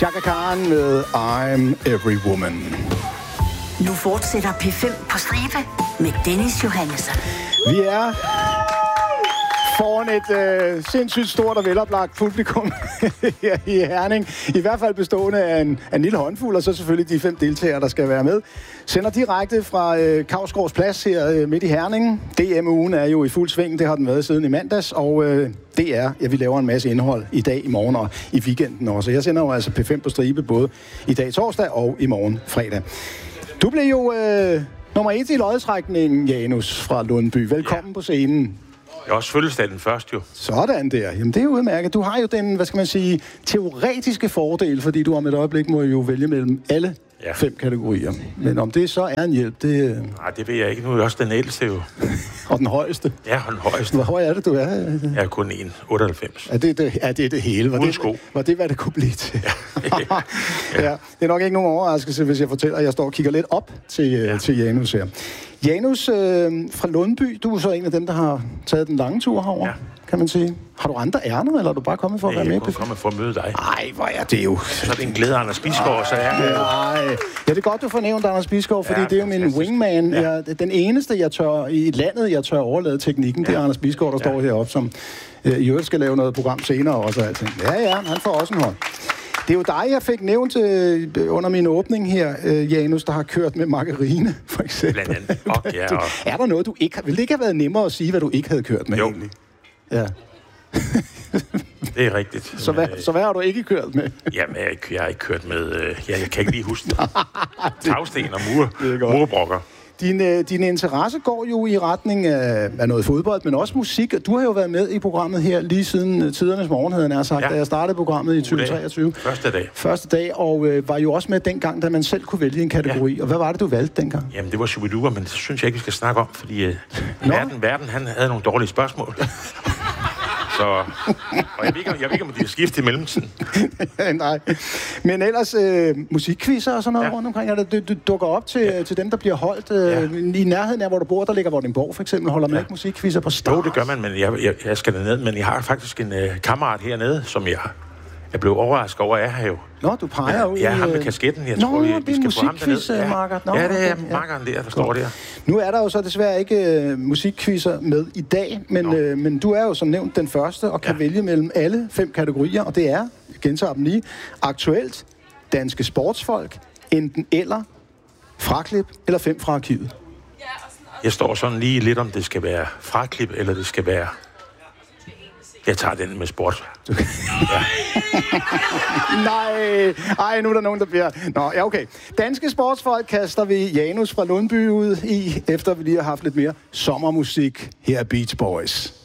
Chaka Khan med I'm Every Woman. Nu fortsætter P5 på stribe med Dennis Johannesson. Vi er foran et sindssygt stort og veloplagt publikum her i Herning. I hvert fald bestående af en lille håndfuld, og så selvfølgelig de 5 deltagere, der skal være med. Sender direkte fra Kausgaards Plads her midt i Herning. DM-ugen er jo i fuld sving, det har den været siden i mandags, og det er, vi laver en masse indhold i dag, i morgen og i weekenden også. Jeg sender jo altså P5 på stribe både i dag torsdag og i morgen fredag. Du blev jo nummer 1 i lodtrækningen, Janus fra Lundby. Velkommen på scenen. Jeg har også fødselsdag den første jo. Sådan der. Jamen det er udmærket. Du har jo den, hvad skal man sige, teoretiske fordel, fordi du om et øjeblik må jo vælge mellem alle 5 kategorier. Men om det så er en hjælp, det... Nej, det ved jeg ikke. Nu er jeg også den ældste jo. Og den højeste? Ja, den højeste. Hvor høj er det, du er? Jeg er kun 1,98. Er det det hele? Uden sko. Var det, hvad det kunne blive til? Ja. Ja. Det er nok ikke nogen overraskelse, hvis jeg fortæller, at jeg står og kigger lidt op til Janus her. Janus fra Lundby, du er så en af dem, der har taget den lange tur herover, kan man sige. Har du andre ærner, eller er du bare kommet for at være med? Jeg er kommet for at møde dig. Nej, hvor er det jo... Så er det en glæde, Anders Bisgaard, så er det... Nej. Ja, det er godt, du får nævnt Anders Bisgaard, fordi det er jo min wingman. Ja. Den eneste, jeg tør overlade teknikken, det er Anders Bisgaard, der står heroppe, som i øvrigt skal lave noget program senere også. Jeg tænkte, han får også en hånd. Det er jo dig, jeg fik nævnt under min åbning her, Janus, der har kørt med margarine, for eksempel. Blandt andet. Er der noget, du ikke har... Ville det ikke have været nemmere at sige, hvad du ikke havde kørt med egentlig? Ja. Det er rigtigt. Så hvad har du ikke kørt med? Jamen, jeg har ikke kørt med... jeg kan ikke lige huske det. Tagsten og murbrokker. Din interesse går jo i retning af noget fodbold, men også musik. Du har jo været med i programmet her lige siden tidernes morgen, havde jeg sagt, da jeg startede programmet i 2023. Første dag, og var jo også med dengang, da man selv kunne vælge en kategori. Og hvad var det, du valgte dengang? Jamen, det var Shubidua, men det synes jeg ikke, vi skal snakke om, fordi verden, han havde nogle dårlige spørgsmål. Så, og jeg ved ikke, om de har skiftet i mellemtiden. Nej. Men ellers musikquizzer og sådan noget rundt omkring. Du dukker op til dem, der bliver holdt i nærheden af, hvor du bor. Der ligger Vordingborg for eksempel. Holder man ikke musikquizzer på start? Jo, det gør man, men jeg skal derned. Men jeg har faktisk en kammerat hernede, som jeg blev overrasket over, at jeg har jo. Nå, du peger ud. Ja, ham med kasketten. Jeg tror, vi skal få ham derned. Marker. Ja, det er markeren der står der. Nu er der jo så desværre ikke musikquizzer med i dag, men du er jo som nævnt den første og kan vælge mellem alle 5 kategorier, og det er, jeg gentager dem lige, aktuelt, danske sportsfolk, enten eller, fraklip eller 5 fra arkivet. Jeg står sådan lige lidt om det skal være fraklip, eller det skal være... Jeg tager den med sport. Nej, nu er der nogen, der bliver... Nå, ja, okay. Danske sportsfolk kaster vi Janus fra Lundby ud i, efter vi lige har haft lidt mere sommermusik her Beach Boys.